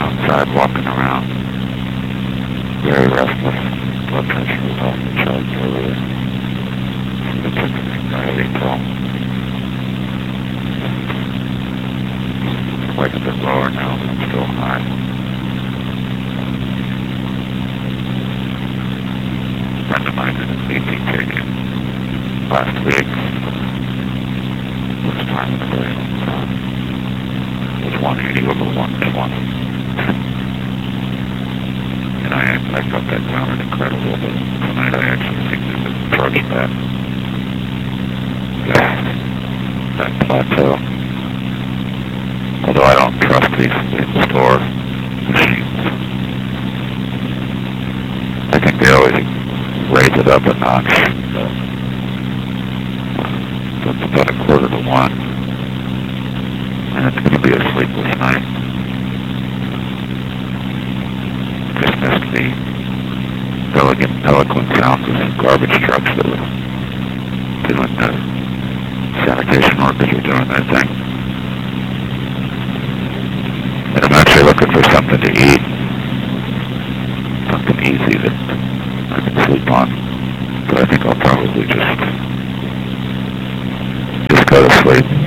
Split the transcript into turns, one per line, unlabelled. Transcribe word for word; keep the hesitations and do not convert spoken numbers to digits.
outside walking around. Very restless. Blood pressure was off the charts earlier. So they took an anxiety pill. It's quite a bit lower now, but it's still high. A friend of mine did a C T taken last week. This time of the day. It was one eighty over one twenty. And I, I thought that sounded incredible, but tonight I actually think there's an approach that, that, that plateau. Although I don't trust these in-store machines. I think they always raise it up a notch. So it's about a quarter to one. And it's going to be a sleepless night. Just missed the elegant, eloquent sounds of some garbage trucks that were doing the sanitation workers were doing their thing. And I'm actually looking for something to eat. Something easy that I can sleep on. But I think I'll probably just, just go to sleep.